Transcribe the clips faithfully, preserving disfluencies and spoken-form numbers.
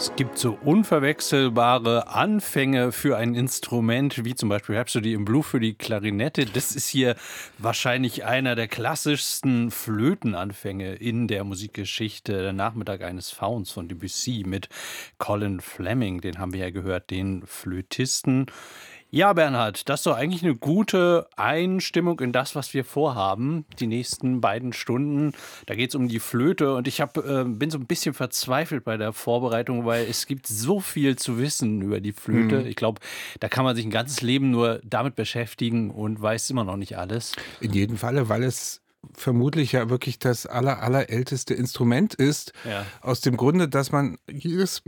Es gibt so unverwechselbare Anfänge für ein Instrument, wie zum Beispiel Rhapsody in Blue für die Klarinette. Das ist hier wahrscheinlich einer der klassischsten Flötenanfänge in der Musikgeschichte. Der Nachmittag eines Fauns von Debussy mit Colin Fleming, den haben wir ja gehört, den Flötisten. Ja, Bernhard, das ist doch eigentlich eine gute Einstimmung in das, was wir vorhaben, die nächsten beiden Stunden. Da geht es um die Flöte und ich hab, äh, bin so ein bisschen verzweifelt bei der Vorbereitung, weil es gibt so viel zu wissen über die Flöte. Mhm. Ich glaube, da kann man sich ein ganzes Leben nur damit beschäftigen und weiß immer noch nicht alles. In jedem Falle, weil es vermutlich ja wirklich das aller, allerälteste Instrument ist, ja. Aus dem Grunde, dass man jedes,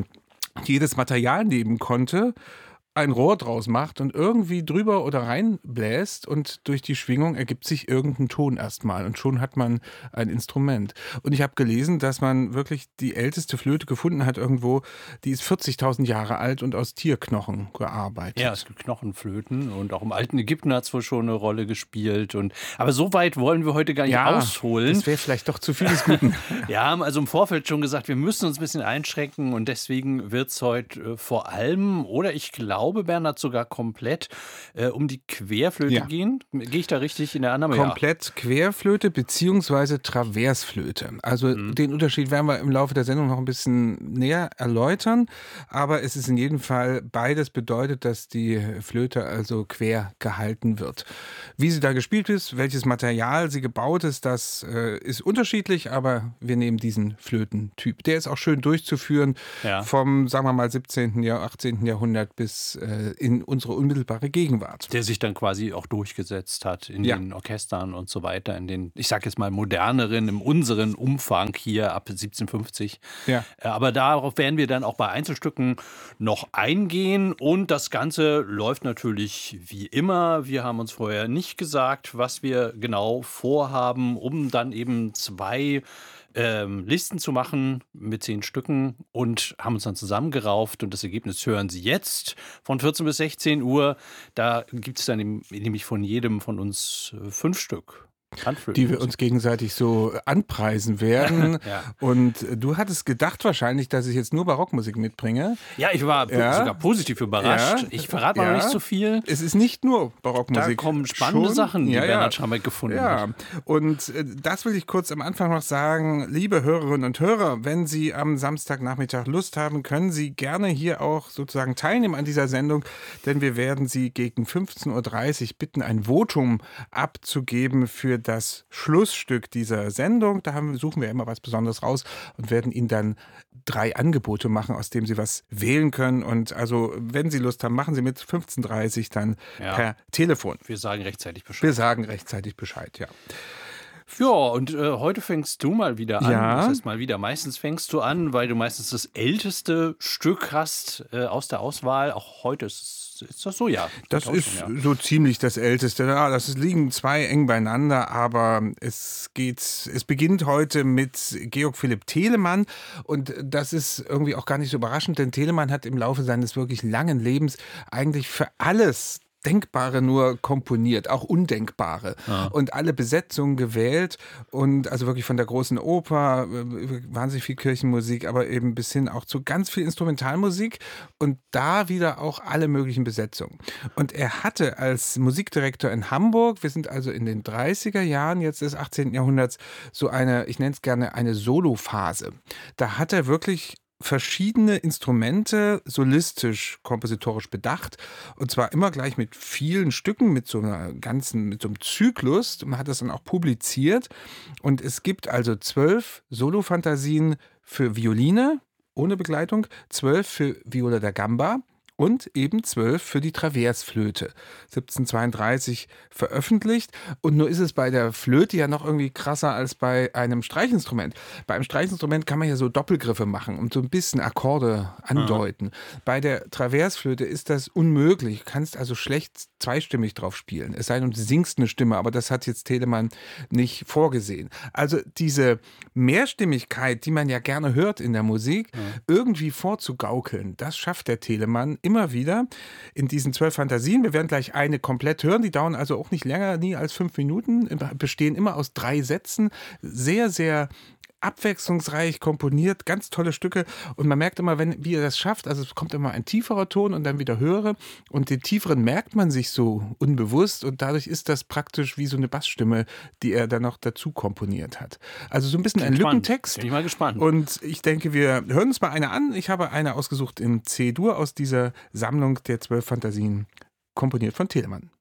jedes Material nehmen konnte, ein Rohr draus macht und irgendwie drüber oder rein bläst und durch die Schwingung ergibt sich irgendein Ton erstmal und schon hat man ein Instrument. Und ich habe gelesen, dass man wirklich die älteste Flöte gefunden hat irgendwo, die ist vierzigtausend Jahre alt und aus Tierknochen gearbeitet. Ja, es gibt Knochenflöten und auch im alten Ägypten hat es wohl schon eine Rolle gespielt. Und, aber so weit wollen wir heute gar nicht ja, ausholen. Das wäre vielleicht doch zu viel des Guten. Wir haben also im Vorfeld schon gesagt, wir müssen uns ein bisschen einschränken und deswegen wird es heute äh, vor allem, oder ich glaube, Ich glaube, Bernhard, sogar komplett äh, um die Querflöte ja. gehen. Gehe ich da richtig in der Annahme? Komplett ja. Querflöte beziehungsweise Traversflöte. Also mhm. den Unterschied werden wir im Laufe der Sendung noch ein bisschen näher erläutern. Aber es ist in jedem Fall, beides bedeutet, dass die Flöte also quer gehalten wird. Wie sie da gespielt ist, welches Material sie gebaut ist, das äh, ist unterschiedlich, aber wir nehmen diesen Flötentyp. Der ist auch schön durchzuführen ja. vom, sagen wir mal, siebzehnten. Jahr, achtzehnten. Jahrhundert bis in unsere unmittelbare Gegenwart. Der sich dann quasi auch durchgesetzt hat in ja. den Orchestern und so weiter, in den, ich sag jetzt mal, moderneren, im unseren Umfang hier ab siebzehnhundertfünfzig. Ja. Aber darauf werden wir dann auch bei Einzelstücken noch eingehen und das Ganze läuft natürlich wie immer. Wir haben uns vorher nicht gesagt, was wir genau vorhaben, um dann eben zwei Ähm, Listen zu machen mit zehn Stücken und haben uns dann zusammengerauft und das Ergebnis hören Sie jetzt von vierzehn bis sechzehn Uhr. Da gibt es dann nämlich von jedem von uns fünf Stück. Die wir uns gegenseitig so anpreisen werden. ja. Und du hattest gedacht wahrscheinlich, dass ich jetzt nur Barockmusik mitbringe. Ja, ich war ja. sogar positiv überrascht. Ja. Ich verrate mal ja. noch nicht so viel. Es ist nicht nur Barockmusik. Da kommen spannende Schon. Sachen, die ja, Bernhard Schamek gefunden ja. hat. Und äh, das will ich kurz am Anfang noch sagen. Liebe Hörerinnen und Hörer, wenn Sie am Samstagnachmittag Lust haben, können Sie gerne hier auch sozusagen teilnehmen an dieser Sendung, denn wir werden Sie gegen fünfzehn Uhr dreißig bitten, ein Votum abzugeben für das Schlussstück dieser Sendung. Da haben, suchen wir immer was Besonderes raus und werden Ihnen dann drei Angebote machen, aus denen Sie was wählen können. Und also, wenn Sie Lust haben, machen Sie mit fünfzehn Uhr dreißig dann ja. per Telefon. Wir sagen rechtzeitig Bescheid. Wir sagen rechtzeitig Bescheid, ja. Ja, und äh, heute fängst du mal wieder an. Ja. Das heißt mal wieder, meistens fängst du an, weil du meistens das älteste Stück hast äh, aus der Auswahl. Auch heute ist es Ist das so? Ja. Das ist ja. so ziemlich das Älteste. Ja, das liegen zwei eng beieinander, aber es geht, es beginnt heute mit Georg Philipp Telemann und das ist irgendwie auch gar nicht so überraschend, denn Telemann hat im Laufe seines wirklich langen Lebens eigentlich für alles Denkbare nur komponiert, auch Undenkbare. Ja. Und alle Besetzungen gewählt und also wirklich von der großen Oper, wahnsinnig viel Kirchenmusik, aber eben bis hin auch zu ganz viel Instrumentalmusik und da wieder auch alle möglichen Besetzungen. Und er hatte als Musikdirektor in Hamburg, wir sind also in den dreißiger Jahren jetzt des achtzehnten. Jahrhunderts, so eine, ich nenne es gerne eine Solophase. Da hat er wirklich verschiedene Instrumente solistisch, kompositorisch bedacht und zwar immer gleich mit vielen Stücken, mit so einer ganzen, mit so einem Zyklus. Man hat das dann auch publiziert und es gibt also zwölf Solofantasien für Violine ohne Begleitung, zwölf für Viola da Gamba und eben zwölf für die Traversflöte. siebzehnhundertzweiunddreißig veröffentlicht. Und nur ist es bei der Flöte ja noch irgendwie krasser als bei einem Streichinstrument. Bei einem Streichinstrument kann man ja so Doppelgriffe machen und so ein bisschen Akkorde andeuten. Mhm. Bei der Traversflöte ist das unmöglich. Du kannst also schlecht zweistimmig drauf spielen. Es sei denn, du singst eine Stimme, aber das hat jetzt Telemann nicht vorgesehen. Also diese Mehrstimmigkeit, die man ja gerne hört in der Musik, mhm. irgendwie vorzugaukeln, das schafft der Telemann immer wieder in diesen zwölf Fantasien. Wir werden gleich eine komplett hören, die dauern also auch nicht länger, nie als fünf Minuten, bestehen immer aus drei Sätzen, sehr, sehr abwechslungsreich komponiert, ganz tolle Stücke und man merkt immer, wenn, wie er das schafft, also es kommt immer ein tieferer Ton und dann wieder höhere und den tieferen merkt man sich so unbewusst und dadurch ist das praktisch wie so eine Bassstimme, die er dann noch dazu komponiert hat. Also so ein bisschen ein Spannend. Lückentext. Bin ich mal gespannt. Und ich denke, wir hören uns mal eine an. Ich habe eine ausgesucht in C-Dur aus dieser Sammlung der zwölf Fantasien, komponiert von Telemann.